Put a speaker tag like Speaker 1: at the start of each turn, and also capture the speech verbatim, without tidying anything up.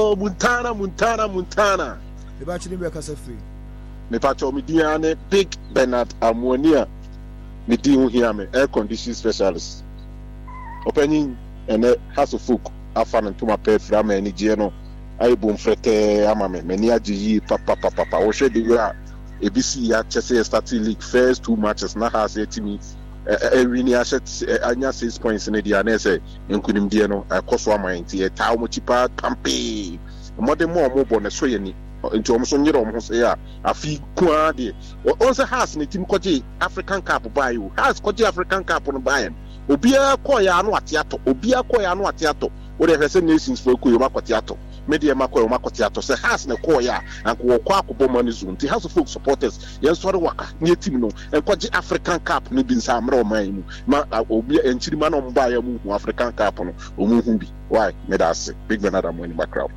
Speaker 1: Oh, Montana, Montana, Montana.
Speaker 2: The battery be a free.
Speaker 1: Me pacho me diane Big Bernard Ammonia. Me di here me air condition specialist. Opening and has a folk afan to my pay from any geno. I boom frete amame many aji papa papa papa. O she de ya A B C ya Chelsea starting league first two matches na has eighty minutes. Eh wini asset anya six points in the anese nkunim die no akoso amanti e tawo mo chipa pampe. Modern more mo bonne so ye ni nti omo so nyere omo so ya afi kwa de on se has ne team koje African Cup buy you has koje African Cup no buy obia ko ya no atiato obia ko ya no atiato wo de hwese nations for ko yo makoti ato media makọ yo makoti ato se has ne ko ya anko wo kwa akobọ money zone ti has folk supporters yen sori waka ne team no enkoje African Cup no bi nsa amre o man mu ma obia enchiri ma no mba ya mu African Cup no o mu hu bi why me da se Big Bernard Ammonia background